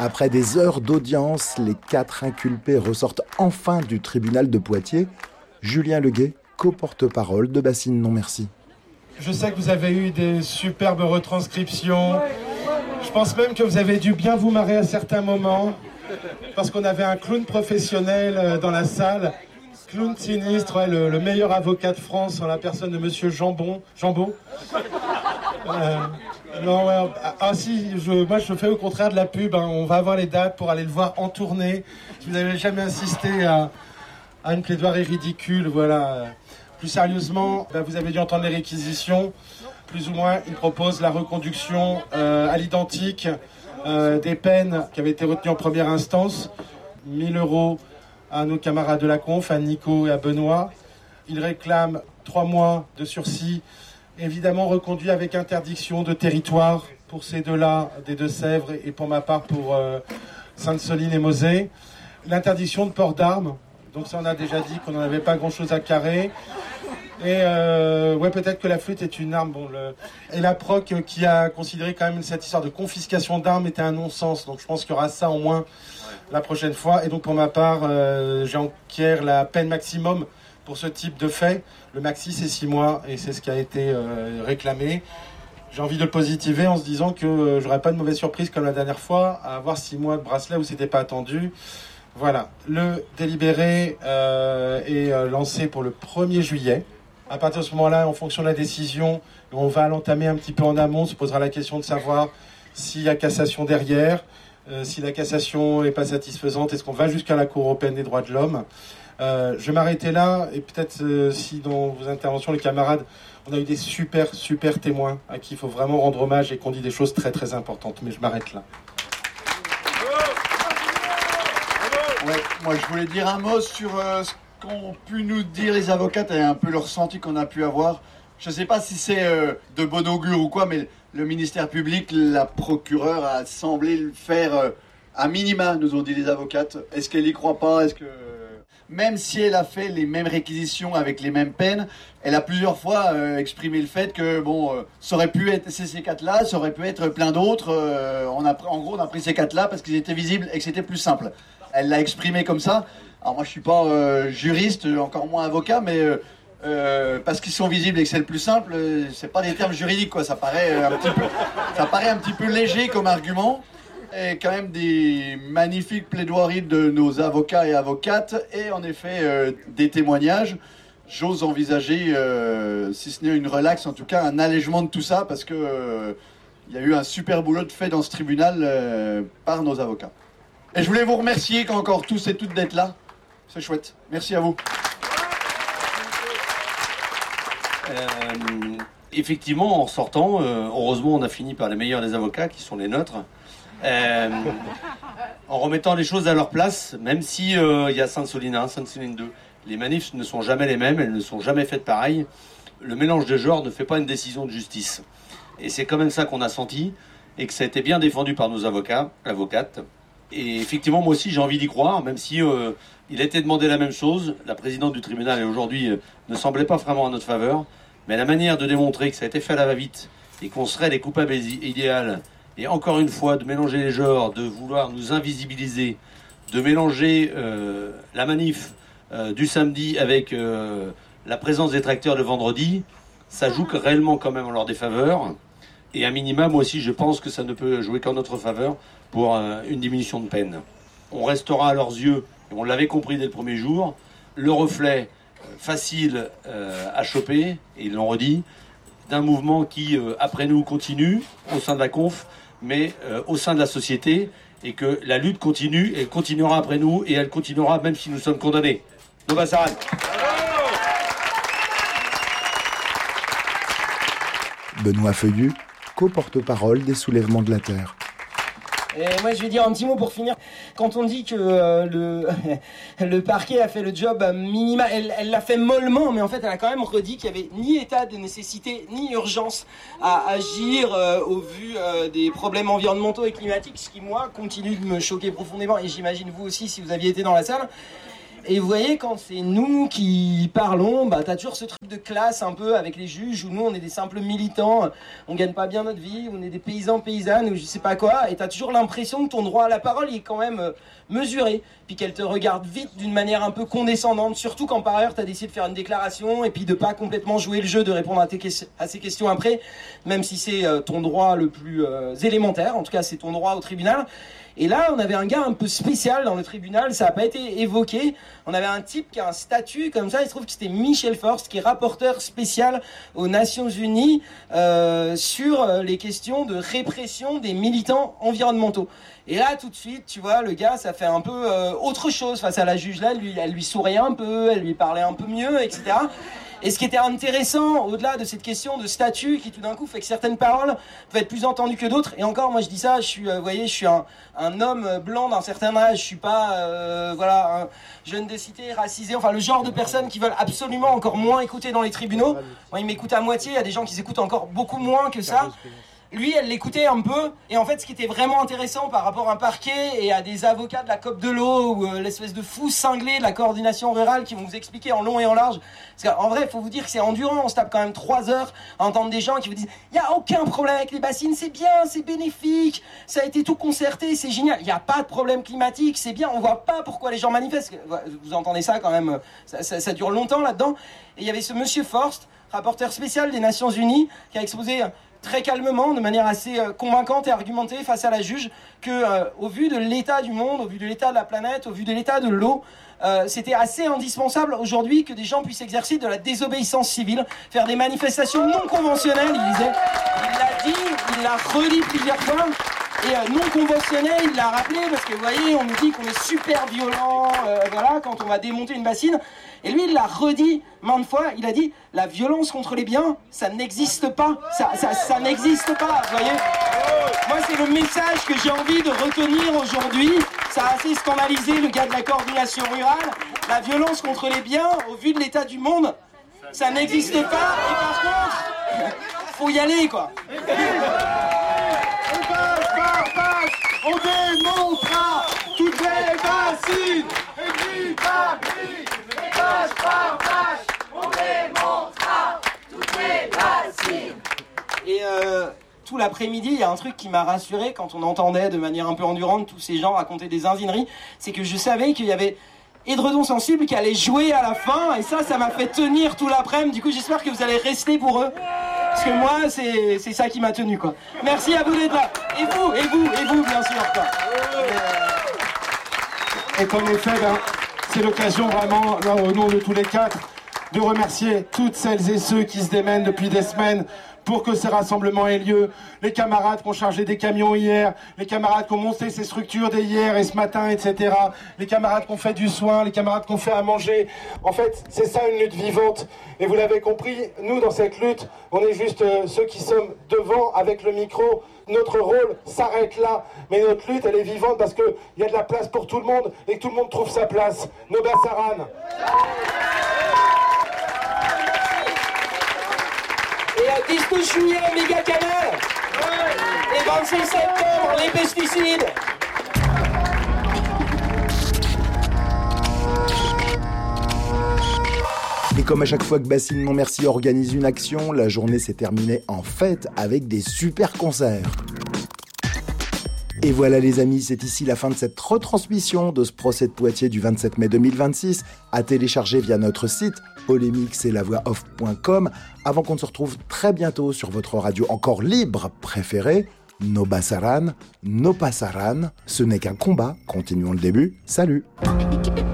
Après des heures d'audience, les 4 inculpés ressortent enfin du tribunal de Poitiers. Julien Leguet, co-porte-parole de Bassine Non Merci. Je sais que vous avez eu des superbes retranscriptions. Je pense même que vous avez dû bien vous marrer à certains moments. Parce qu'on avait un clown professionnel dans la salle. Clown sinistre, ouais, le meilleur avocat de France en la personne de Monsieur Jambeau. Non, ouais, moi je fais au contraire de la pub. Hein. On va avoir les dates pour aller le voir en tournée. Si vous n'avez jamais assisté à une plaidoirie ridicule, voilà. Plus sérieusement, vous avez dû entendre les réquisitions. Plus ou moins, il propose la reconduction à l'identique des peines qui avaient été retenues en première instance. 1 000 € à nos camarades de la conf, à Nico et à Benoît. Il réclame 3 mois de sursis, évidemment reconduit avec interdiction de territoire pour ces deux-là, des Deux-Sèvres, et pour ma part pour Sainte-Soline et Mosée. L'interdiction de port d'armes, donc ça on a déjà dit qu'on n'en avait pas grand-chose à carrer. Et peut-être que la flûte est une arme. Et la proc qui a considéré quand même cette histoire de confiscation d'armes était un non-sens. Donc je pense qu'il y aura ça au moins la prochaine fois. Et donc pour ma part, j'enquière la peine maximum pour ce type de fait. Le maxi c'est 6 mois et c'est ce qui a été réclamé. J'ai envie de le positiver en se disant que j'aurais pas de mauvaise surprise comme la dernière fois à avoir 6 mois de bracelet où c'était pas attendu. Voilà, le délibéré est lancé pour le 1er juillet. À partir de ce moment-là, en fonction de la décision, on va l'entamer un petit peu en amont. On se posera la question de savoir s'il y a cassation derrière, si la cassation n'est pas satisfaisante, est-ce qu'on va jusqu'à la Cour européenne des droits de l'homme. Je vais m'arrêter là et peut-être si dans vos interventions, les camarades, on a eu des super témoins à qui il faut vraiment rendre hommage et qu'on dit des choses très très importantes. Mais je m'arrête là. Ouais, moi je voulais dire un mot sur ce qu'ont pu nous dire les avocates et un peu le ressenti qu'on a pu avoir. Je ne sais pas si c'est de bon augure ou quoi, mais le ministère public, la procureure a semblé le faire à minima, nous ont dit les avocates. Est-ce qu'elle y croit pas? Est-ce que même si elle a fait les mêmes réquisitions avec les mêmes peines, elle a plusieurs fois exprimé le fait que ça aurait pu être ces 4-là, ça aurait pu être plein d'autres. En gros, on a pris ces 4-là parce qu'ils étaient visibles et que c'était plus simple. Elle l'a exprimé comme ça. Alors moi, je suis pas juriste, encore moins avocat, mais parce qu'ils sont visibles et que c'est le plus simple, c'est pas des termes juridiques, quoi. Ça paraît un petit peu léger comme argument. Et quand même des magnifiques plaidoiries de nos avocats et avocates, et en effet des témoignages. J'ose envisager, si ce n'est une relaxe, en tout cas un allègement de tout ça, parce que il y a eu un super boulot de fait dans ce tribunal par nos avocats. Et je voulais vous remercier encore tous et toutes d'être là. C'est chouette. Merci à vous. Effectivement, en sortant, heureusement, on a fini par les meilleurs des avocats, qui sont les nôtres. En remettant les choses à leur place, même si il y a Sainte-Soline 1, Sainte-Soline 2. Les manifs ne sont jamais les mêmes, elles ne sont jamais faites pareilles. Le mélange de genres ne fait pas une décision de justice. Et c'est quand même ça qu'on a senti, et que ça a été bien défendu par nos avocates. Et effectivement, moi aussi, j'ai envie d'y croire, même si il a été demandé la même chose. La présidente du tribunal, aujourd'hui, ne semblait pas vraiment à notre faveur. Mais la manière de démontrer que ça a été fait à la va-vite et qu'on serait les coupables idéales, et encore une fois, de mélanger les genres, de vouloir nous invisibiliser, de mélanger la manif du samedi avec la présence des tracteurs le vendredi, ça joue réellement quand même en leur défaveur. Et à minima, moi aussi, je pense que ça ne peut jouer qu'en notre faveur pour une diminution de peine. On restera à leurs yeux, et on l'avait compris dès le premier jour, le reflet facile à choper, et ils l'ont redit, d'un mouvement qui, après nous, continue au sein de la conf, mais au sein de la société, et que la lutte continue, et elle continuera après nous, et elle continuera même si nous sommes condamnés. Nova Saran. Benoît Feuillu, co-porte-parole des Soulèvements de la Terre. Et moi, je vais dire un petit mot pour finir. Quand on dit que le parquet a fait le job minima, elle l'a fait mollement, mais en fait, elle a quand même redit qu'il n'y avait ni état de nécessité, ni urgence à agir au vu des problèmes environnementaux et climatiques, ce qui, moi, continue de me choquer profondément, et j'imagine vous aussi, si vous aviez été dans la salle. Et vous voyez, quand c'est nous qui parlons, bah t'as toujours ce truc de classe un peu avec les juges où nous on est des simples militants, on gagne pas bien notre vie, on est des paysans, paysannes ou je sais pas quoi, et t'as toujours l'impression que ton droit à la parole il est quand même mesuré, puis qu'elle te regarde vite d'une manière un peu condescendante, surtout quand par ailleurs t'as décidé de faire une déclaration et puis de pas complètement jouer le jeu de répondre à ces questions après, même si c'est ton droit le plus élémentaire, en tout cas c'est ton droit au tribunal. Et là, on avait un gars un peu spécial dans le tribunal, ça n'a pas été évoqué. On avait un type qui a un statut comme ça, il se trouve que c'était Michel Forst, qui est rapporteur spécial aux Nations Unies sur les questions de répression des militants environnementaux. Et là, tout de suite, tu vois, le gars, ça fait un peu autre chose face à la juge. Là, elle lui souriait un peu, elle lui parlait un peu mieux, etc. Et ce qui était intéressant, au-delà de cette question de statut qui tout d'un coup fait que certaines paroles peuvent être plus entendues que d'autres, et encore moi je dis ça, je suis, vous voyez, je suis un homme blanc d'un certain âge, je suis pas voilà, un jeune de cité racisé, enfin le genre de personnes qui veulent absolument encore moins écouter dans les tribunaux. Moi ils m'écoutent à moitié, il y a des gens qui écoutent encore beaucoup moins que ça. Lui, elle l'écoutait un peu, et en fait, ce qui était vraiment intéressant par rapport à un parquet et à des avocats de la COP de l'eau ou l'espèce de fou cinglé de la coordination rurale qui vont vous expliquer en long et en large. Parce qu'en vrai, il faut vous dire que c'est endurant, on se tape quand même 3 heures à entendre des gens qui vous disent « Il n'y a aucun problème avec les bassines, c'est bien, c'est bénéfique, ça a été tout concerté, c'est génial, il n'y a pas de problème climatique, c'est bien, on voit pas pourquoi les gens manifestent. » Vous entendez ça quand même, ça dure longtemps là-dedans. Et il y avait ce monsieur Forst, rapporteur spécial des Nations Unies, qui a exposé très calmement, de manière assez convaincante et argumentée face à la juge, que au vu de l'état du monde, au vu de l'état de la planète, au vu de l'état de l'eau, c'était assez indispensable aujourd'hui que des gens puissent exercer de la désobéissance civile, faire des manifestations non conventionnelles, il disait. Il l'a dit, il l'a redit plusieurs fois. Et non conventionnel, il l'a rappelé, parce que vous voyez, on nous dit qu'on est super violent, voilà, quand on va démonter une bassine. Et lui, il l'a redit maintes fois, il a dit, la violence contre les biens, ça n'existe pas, ça n'existe pas, vous voyez. Moi, c'est le message que j'ai envie de retenir aujourd'hui. Ça a assez scandalisé le gars de la coordination rurale. La violence contre les biens, au vu de l'état du monde, ça n'existe pas. Et par contre, faut y aller, quoi. On démontrera toutes les bassines. Et par vache, on démontrera toutes les bassines. Et tout l'après-midi, il y a un truc qui m'a rassuré quand on entendait de manière un peu endurante tous ces gens raconter des zinzineries, c'est que je savais qu'il y avait Édredon Sensible qui allait jouer à la fin, et ça m'a fait tenir tout l'après-midi. Du coup, j'espère que vous allez rester pour eux. Parce que moi, c'est ça qui m'a tenu, quoi. Merci à vous d'être là. Et vous, bien sûr, quoi. Et comme effet, c'est l'occasion vraiment, au nom de tous les 4, de remercier toutes celles et ceux qui se démènent depuis des semaines pour que ces rassemblements aient lieu. Les camarades qui ont chargé des camions hier, les camarades qui ont monté ces structures dès hier et ce matin, etc. Les camarades qui ont fait du soin, les camarades qui ont fait à manger. En fait, c'est ça une lutte vivante. Et vous l'avez compris, nous, dans cette lutte, on est juste ceux qui sommes devant avec le micro. Notre rôle s'arrête là. Mais notre lutte, elle est vivante parce qu'il y a de la place pour tout le monde et que tout le monde trouve sa place. Noba Saran. Et 19 juillet, méga canal. Et 26 septembre, les pesticides. Et comme à chaque fois que Bassine Montmercy organise une action, la journée s'est terminée en fête avec des super concerts. Et voilà les amis, c'est ici la fin de cette retransmission de ce procès de Poitiers du 27 mai 2026, à télécharger via notre site polémique-c'est-la-voix-off.com, avant qu'on ne se retrouve très bientôt sur votre radio encore libre préférée. Noba Saran, no pasaran, ce n'est qu'un combat, continuons le début, salut.